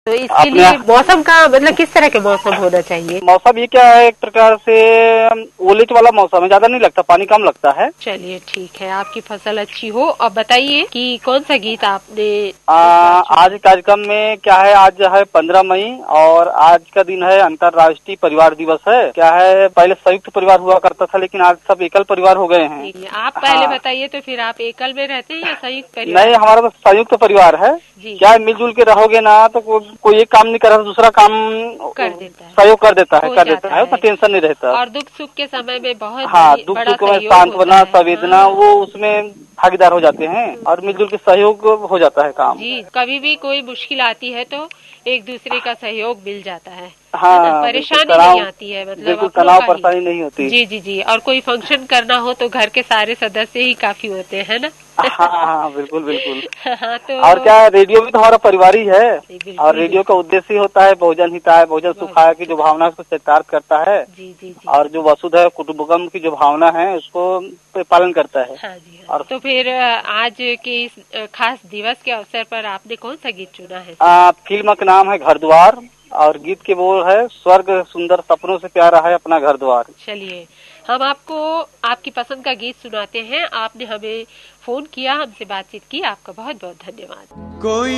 तो इसके लिए मौसम का मतलब किस तरह के मौसम होना चाहिए? मौसम ये क्या है, एक प्रकार से ओलिच वाला मौसम है, ज्यादा नहीं लगता, पानी कम लगता है। चलिए ठीक है, आपकी फसल अच्छी हो। अब बताइए कि कौन सा गीत आपने आज कार्यक्रम में क्या है, आज है 15 मई और आज का दिन है अंतर्राष्ट्रीय परिवार दिवस है। क्या है, पहले संयुक्त परिवार हुआ करता था लेकिन आज सब एकल परिवार हो गए हैं। आप पहले बताइए तो फिर आप एकल में रहते हैं या संयुक्त परिवार? नहीं, हमारा तो संयुक्त परिवार है। क्या है, मिलजुल के रहोगे ना तो कोई एक काम नहीं कर रहा, दूसरा काम कर देता है, सहयोग कर देता है, उतना टेंशन नहीं रहता। और दुख सुख के समय में बहुत दुख सुख में सांत्वना संवेदना वो उसमें भागीदार हो जाते हैं और मिलजुल के सहयोग हो जाता है काम। जी, कभी भी कोई मुश्किल आती है तो एक दूसरे का सहयोग मिल जाता है। हाँ, परेशानी नहीं आती है, मतलब बिल्कुल तनाव परेशानी नहीं होती। जी। और कोई फंक्शन करना हो तो घर के सारे सदस्य ही काफी होते हैं ना। हाँ, बिल्कुल। हाँ, तो और क्या, रेडियो भी तो हमारा परिवार ही है और रेडियो का उद्देश्य होता है बहुजन हिताय भोजन सुखाय की जो भावना को चरितार्थ करता है। जी। और जो वसुधैव कुटुंबकम की जो भावना है उसको पालन करता है। हाँ जी। और तो फिर आज के इस खास दिवस के अवसर पर आपने कौन सा गीत चुना है? फिल्म का नाम है घर द्वार और गीत के बोल है, स्वर्ग सुंदर सपनों से प्यारा है अपना घर द्वार। चलिए, हम आपको आपकी पसंद का गीत सुनाते हैं। आपने हमें फोन किया, हमसे बातचीत की, आपका बहुत बहुत धन्यवाद। कोई